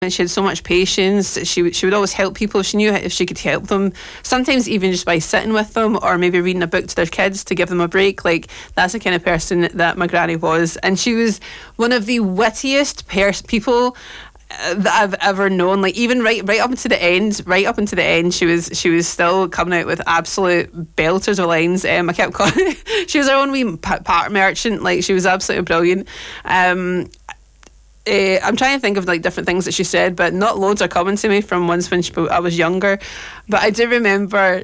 And she had so much patience. She would always help people if she knew if she could help them. Sometimes even just by sitting with them or maybe reading a book to their kids to give them a break. Like, that's the kind of person that my granny was. And she was one of the wittiest people that I've ever known. Like, even right up into the end, she was still coming out with absolute belters of lines. I kept calling she was her own wee part merchant. Like, she was absolutely brilliant. I'm trying to think of like different things that she said, but not loads are coming to me from ones when I was younger. But I do remember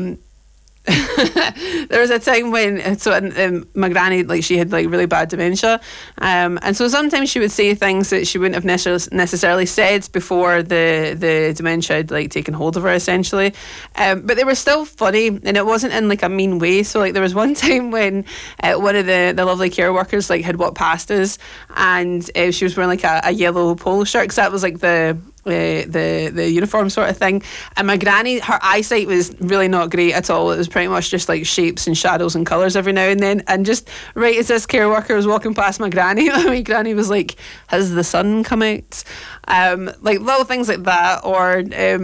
there was a time when my granny, like, she had like really bad dementia, and so sometimes she would say things that she wouldn't have necessarily said before the dementia had like taken hold of her, essentially, but they were still funny, and it wasn't in like a mean way. So like there was one time when one of the lovely care workers like had walked past us, and she was wearing like a yellow polo shirt, because that was like the uniform sort of thing, and my granny, her eyesight was really not great at all. It was pretty much just like shapes and shadows and colours every now and then, and just right as this care worker was walking past my granny, my granny was like, "Has the sun come out?" Like little things like that. Or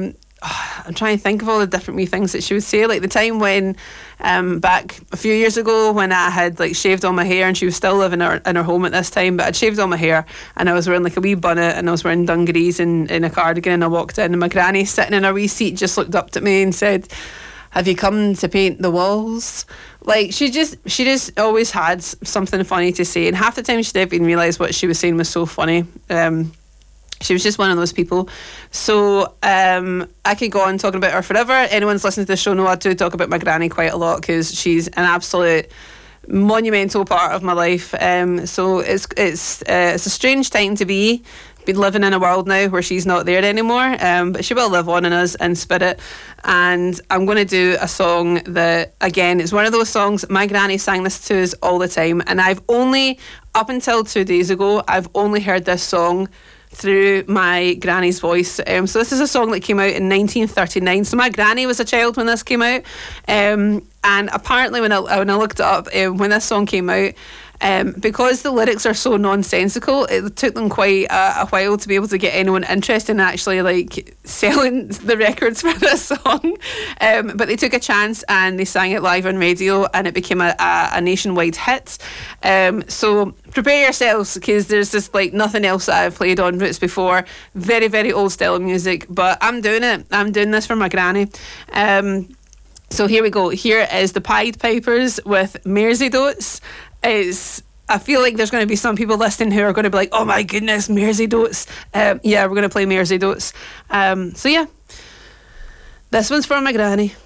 I'm trying to think of all the different wee things that she would say. Like the time when back a few years ago when I had like shaved all my hair, and she was still living in her home at this time, but I'd shaved all my hair and I was wearing like a wee bonnet and I was wearing dungarees and in a cardigan, and I walked in and my granny sitting in her wee seat just looked up at me and said, "Have you come to paint the walls?" Like, she just always had something funny to say, and half the time she didn't even realise what she was saying was so funny. She was just one of those people. So I could go on talking about her forever. Anyone's listening to the show know I do talk about my granny quite a lot, because she's an absolute monumental part of my life. So it's a strange time to be living in a world now where she's not there anymore, but she will live on in us in spirit. And I'm going to do a song that, again, it's one of those songs, my granny sang this to us all the time, and I've only, up until 2 days ago, I've only heard this song through my granny's voice. So this is a song that came out in 1939. So my granny was a child when this came out, and apparently when I looked it up, when this song came out, because the lyrics are so nonsensical, it took them quite a while to be able to get anyone interested in actually like selling the records for this song. But they took a chance and they sang it live on radio, and it became a nationwide hit. So prepare yourselves, because there's just like nothing else that I've played on Roots before. Very, very old style of music, but I'm doing it. I'm doing this for my granny. So here we go. Here is the Pied Pipers with Merseydotes. I feel like there's going to be some people listening who are going to be like, "Oh my goodness, Merseydotes." Yeah, we're going to play Merseydotes. So yeah, this one's for my granny.